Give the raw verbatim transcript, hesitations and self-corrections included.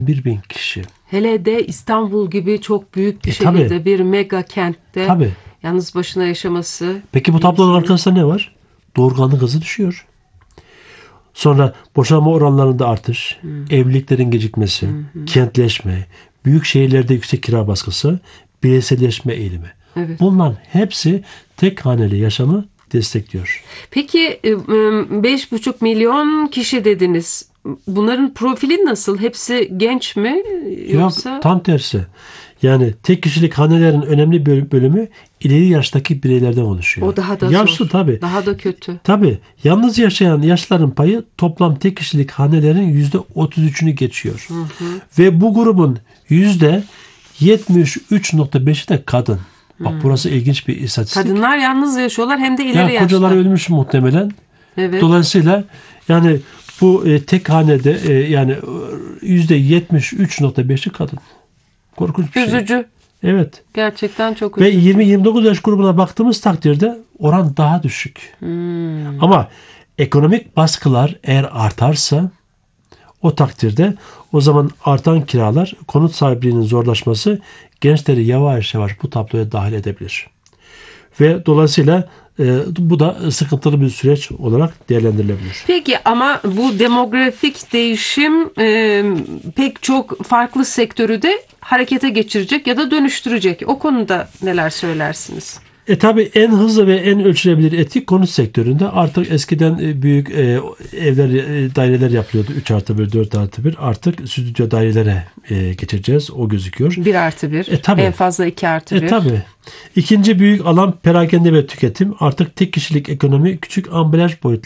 bir bin kişi. Hele de İstanbul gibi çok büyük bir E, şehirde, tabii. bir mega kentte Tabii. yalnız başına yaşaması. Peki bu tablonun arkasında ne var? Doğurganlık hızı düşüyor. Sonra boşanma oranlarında artış, hmm. evliliklerin gecikmesi, hmm. kentleşme, büyük şehirlerde yüksek kira baskısı, bireyselleşme eğilimi. Evet. Bunların hepsi tek haneli yaşamı destekliyor. Peki beş buçuk milyon kişi dediniz. Bunların profili nasıl? Hepsi genç mi yoksa? Yok, tam tersi. Yani tek kişilik hanelerin önemli bölümü ileri yaştaki bireylerden oluşuyor. O daha da Yaşlı zor. tabii. Daha da kötü. Tabii. Yalnız yaşayan yaşlıların payı toplam tek kişilik hanelerin yüzde otuz üçünü geçiyor. Hı hı. Ve bu grubun yüzde yetmiş üç nokta beşi de kadın. Bak burası ilginç bir istatistik. Kadınlar yalnız yaşıyorlar hem de ileri ya, yaşta. Kocaları ölmüş muhtemelen. Evet. Dolayısıyla yani bu e, tek hanede e, yani yüzde yetmiş üç nokta beşi kadın. Korkunç bir üzücü. şey. Üzücü. Evet. Gerçekten çok üzücü. Ve yirmi yirmi dokuz yaş grubuna baktığımız takdirde oran daha düşük. Hmm. Ama ekonomik baskılar eğer artarsa o takdirde o zaman artan kiralar, konut sahipliğinin zorlaşması gençleri yavaş yavaş bu tabloya dahil edebilir. Ve dolayısıyla e, bu da sıkıntılı bir süreç olarak değerlendirilebilir. Peki ama bu demografik değişim e, pek çok farklı sektörü de harekete geçirecek ya da dönüştürecek. O konuda neler söylersiniz? E tabi en hızlı ve en ölçülebilir etki konut sektöründe. Artık eskiden büyük e, evler, e, daireler yapılıyordu. üç artı bir, dört artı bir. Artık stüdyo dairelere e, geçeceğiz. O gözüküyor. bir artı bir. E, tabii. En fazla iki artı bir. E tabi. İkinci büyük alan perakende ve tüketim. Artık tek kişilik ekonomi küçük ambalaj boyutları